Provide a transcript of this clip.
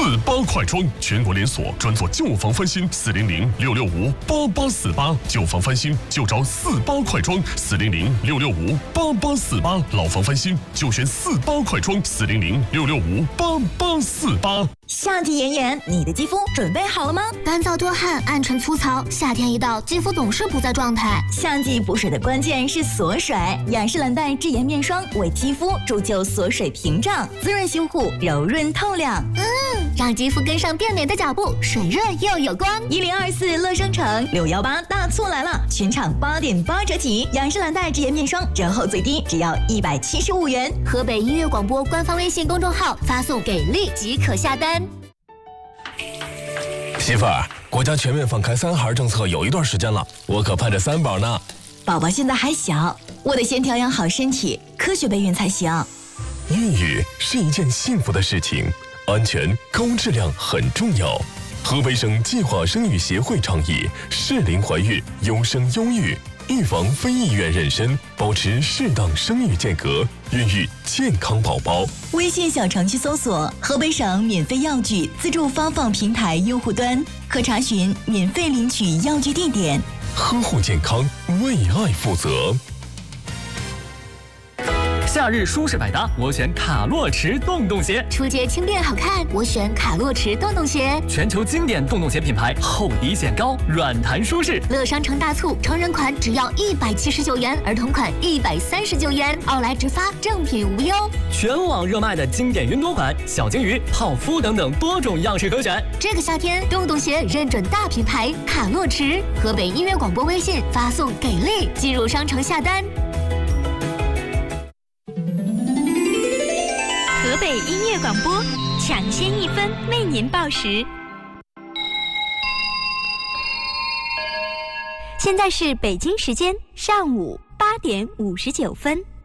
48快装，全国连锁，专做旧房翻新，400-665-8848，旧房翻新就找48快装，400-665-8848，老房翻新就选48快装，400-665-8848。 夏季炎炎，你的肌肤准备好了吗？ 干燥多汗、暗沉粗糙，夏天一到，肌肤总是不在状态。 夏季补水的关键是锁水，雅诗兰黛智妍面霜为肌肤铸就锁水屏障，滋润修护，柔润透亮。 让肌肤跟上变美的脚步，水润又有光。 1024乐商城618大促来了，全场8.8折起，雅诗兰黛智妍面霜折后最低只要175元。 河北音乐广播官方微信公众号发送给力即可下单。 媳妇儿，国家全面放开3孩政策有一段时间了，我可盼着3宝呢。 宝宝现在还小，我得先调养好身体，科学备孕才行。 孕育是一件幸福的事情，安全高质量很重要。河北省计划生育协会倡议适龄怀孕，优生优育，预防非意愿妊娠，保持适当生育间隔，孕育健康宝宝。 微信小程序搜索河北省免费药具自助发放平台用户端，可查询免费领取药具地点。 呵护健康，为爱负责。 夏日舒适百搭，我选卡洛驰洞洞鞋。 出街轻便好看，我选卡洛驰洞洞鞋。 全球经典洞洞鞋品牌，厚底显高，软弹舒适。 乐商城大促，成人款只要179元，儿童款139元，奥莱直发，正品无忧。 全网热卖的经典云朵款、小金鱼、泡芙等等多种样式可选。 这个夏天，洞洞鞋认准大品牌卡洛驰。河北音乐广播微信发送给力，进入商城下单。 河北音乐广播，抢先1分为您报时。现在是北京时间上午8点59分。